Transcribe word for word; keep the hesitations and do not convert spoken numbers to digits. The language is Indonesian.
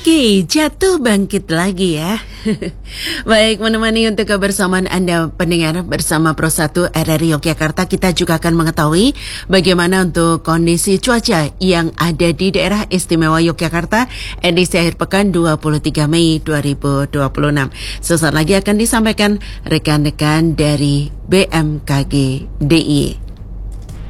Oke, jatuh bangkit lagi ya. Baik, menemani untuk kebersamaan Anda pendengar bersama Pro satu R R I Yogyakarta, kita juga akan mengetahui bagaimana untuk kondisi cuaca yang ada di daerah istimewa Yogyakarta edisi akhir pekan dua puluh tiga Mei dua ribu dua puluh enam. Sesaat lagi akan disampaikan rekan-rekan dari B M K G D I Y.